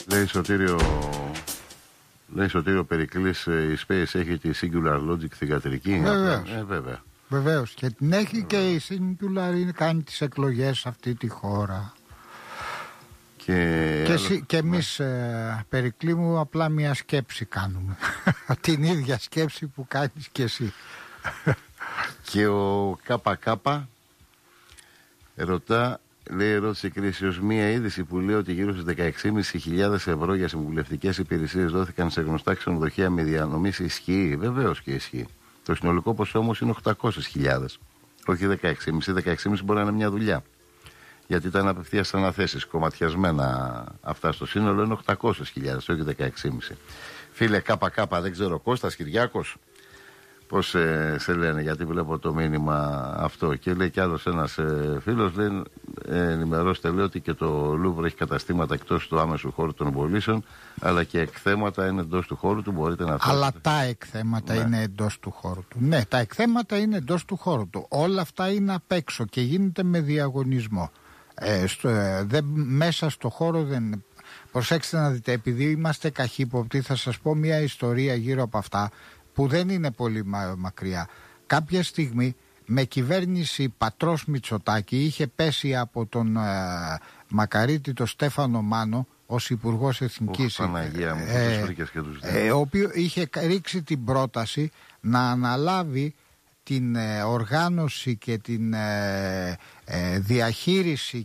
Λέει Σωτήριο Περικλής, η Space έχει τη Singular Logic θυγατρική. Βέβαια. Βεβαίως. Και την έχει και η Singular κάνει τις εκλογές σε αυτή τη χώρα. Και εμείς, Περικλή μου, απλά μια σκέψη κάνουμε. Την ίδια σκέψη που κάνεις και εσύ. Και ο ΚΚ ρωτά, λέει ερώτηση κρίσεως, μία είδηση που λέει ότι γύρω στις 16.500 ευρώ για συμβουλευτικές υπηρεσίες δόθηκαν σε γνωστά ξενοδοχεία με διανομής, ισχύει? Βεβαίως και ισχύει. Το συνολικό ποσό όμως είναι 800.000. Όχι 16.500. 16.500 μπορεί να είναι μια δουλειά. Γιατί ήταν απευθείας αναθέσεις, κομματιασμένα αυτά. Στο σύνολο είναι 800.000, όχι 16.500. Φίλε ΚΚ, δεν ξέρω, Κώστας Κυριάκος, πώς σε λένε, γιατί βλέπω το μήνυμα αυτό. Και λέει κι άλλος ένας φίλος, λέει, ενημερώστε, λέει, ότι και το Λούβρο έχει καταστήματα εκτός του άμεσου χώρου των πωλήσεων, αλλά και εκθέματα είναι εντός του χώρου του, μπορείτε να θέλετε. Αλλά τα εκθέματα είναι εντός του χώρου του. Ναι, τα εκθέματα είναι εντός του χώρου του. Όλα αυτά είναι απ' έξω και γίνεται με διαγωνισμό. Μέσα στο χώρο δεν... Προσέξτε να δείτε, επειδή είμαστε καχύποπτοι, θα σας πω μια ιστορία γύρω από αυτά που δεν είναι πολύ μακριά. Κάποια στιγμή με κυβέρνηση πατρός Μητσοτάκη είχε πέσει από τον Μακαρίτη τον Στέφανο Μάνο ως Υπουργός Εθνικής, ο οποίος είχε ρίξει την πρόταση να αναλάβει την οργάνωση και την διαχείριση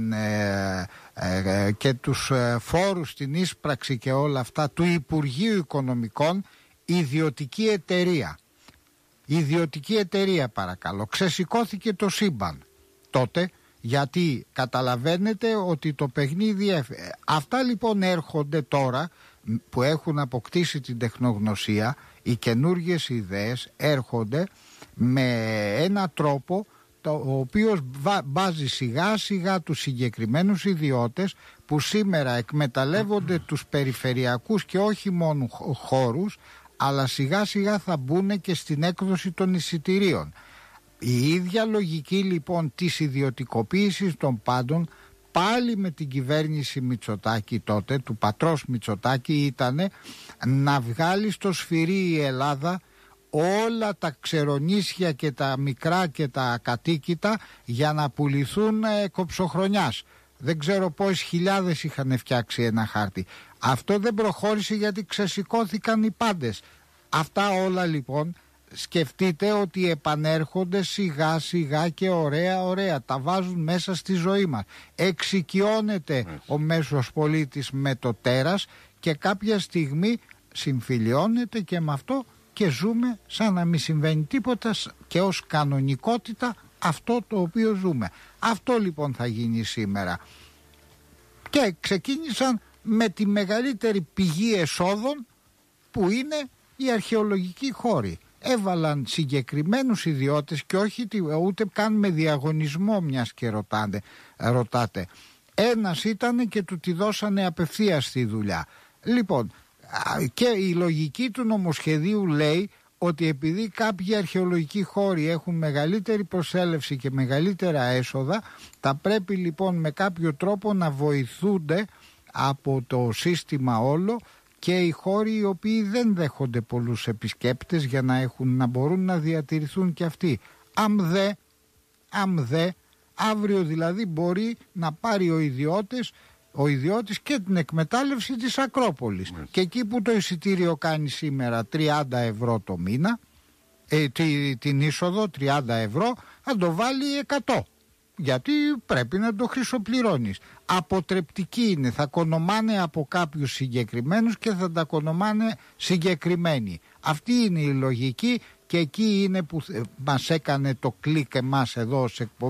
και τους φόρους, την ίσπραξη και όλα αυτά του Υπουργείου Οικονομικών ιδιωτική εταιρεία. Ιδιωτική εταιρεία, παρακαλώ. Ξεσηκώθηκε το σύμπαν τότε, γιατί καταλαβαίνετε ότι το παιχνίδι αυτά λοιπόν έρχονται τώρα που έχουν αποκτήσει την τεχνογνωσία, οι καινούργιες ιδέες έρχονται με ένα τρόπο ο οποίος βάζει σιγά σιγά τους συγκεκριμένους ιδιώτες που σήμερα εκμεταλλεύονται τους περιφερειακούς και όχι μόνο χώρους, αλλά σιγά σιγά θα μπουν και στην έκδοση των εισιτηρίων. Η ίδια λογική λοιπόν της ιδιωτικοποίησης των πάντων πάλι με την κυβέρνηση Μητσοτάκη τότε, του πατρός Μητσοτάκη, ήταν να βγάλει στο σφυρί η Ελλάδα όλα τα ξερονίσια και τα μικρά και τα ακατοίκητα για να πουληθούν κοψοχρονιάς. Δεν ξέρω πόσες χιλιάδες είχαν φτιάξει ένα χάρτη. Αυτό δεν προχώρησε γιατί ξεσηκώθηκαν οι πάντες. Αυτά όλα λοιπόν σκεφτείτε ότι επανέρχονται σιγά σιγά και ωραία, τα βάζουν μέσα στη ζωή μας. Εξοικειώνεται ο μέσος πολίτης με το τέρας και κάποια στιγμή συμφιλιώνεται και με αυτό και ζούμε σαν να μην συμβαίνει τίποτα και ως κανονικότητα αυτό το οποίο ζούμε. Αυτό λοιπόν θα γίνει σήμερα. Και ξεκίνησαν με τη μεγαλύτερη πηγή εσόδων που είναι οι αρχαιολογικοί χώροι. Έβαλαν συγκεκριμένους ιδιώτες και όχι ούτε καν με διαγωνισμό, μιας και ρωτάτε. Ένας ήταν και του τη δώσανε απευθείας τη δουλειά. Λοιπόν, και η λογική του νομοσχεδίου λέει ότι επειδή κάποιοι αρχαιολογικοί χώροι έχουν μεγαλύτερη προσέλευση και μεγαλύτερα έσοδα, θα πρέπει λοιπόν με κάποιο τρόπο να βοηθούνται από το σύστημα όλο και οι χώροι οι οποίοι δεν δέχονται πολλούς επισκέπτες για να μπορούν να διατηρηθούν και αυτοί. Αύριο δηλαδή μπορεί να πάρει ο ιδιώτης και την εκμετάλλευση της Ακρόπολης. Και εκεί που το εισιτήριο κάνει σήμερα 30 ευρώ το μήνα, την είσοδο 30 ευρώ, θα το βάλει 100. Γιατί πρέπει να το χρυσοπληρώνεις. Αποτρεπτική είναι, θα κονομάνε από κάποιους συγκεκριμένους και θα τα κονομάνε συγκεκριμένοι. Αυτή είναι η λογική και εκεί είναι που μας έκανε το κλικ εμάς εδώ σε εκπομπή.